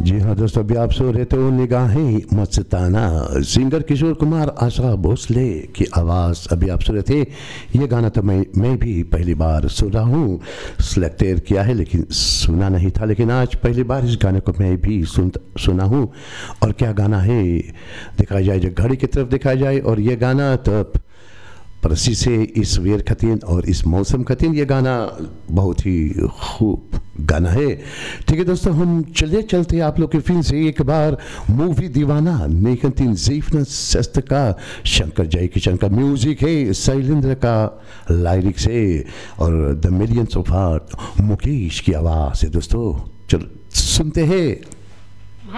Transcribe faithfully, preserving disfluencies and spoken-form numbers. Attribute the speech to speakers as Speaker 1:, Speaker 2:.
Speaker 1: जी हाँ दोस्तों, अभी आप सो रहे थे वो निगाहें मस्ताना, सिंगर किशोर कुमार, आशा भोसले की आवाज़ अभी आप सुन रहे थे। ये गाना तो मैं मैं भी पहली बार सुन रहा हूँ, सिलेक्टेड किया है लेकिन सुना नहीं था, लेकिन आज पहली बार इस गाने को मैं भी सुन सुना हूँ। और क्या गाना है, दिखाया जाए जो घड़ी की तरफ दिखाया जाए, और ये गाना तो परसी से इस वेर खतीन और इस मौसम खतीन, ये गाना बहुत ही खूब गाना है। ठीक है दोस्तों, हम चले चलते हैं आप लोग के फिल्म से एक बार मूवी दीवाना, नेकंतीन जीफन सस्त का, शंकर जय किशन का म्यूजिक है, शैलेंद्र का लाइरिक्स है, और the millions of heart Mukesh की आवाज़ है। दोस्तों चलो सुनते हैं।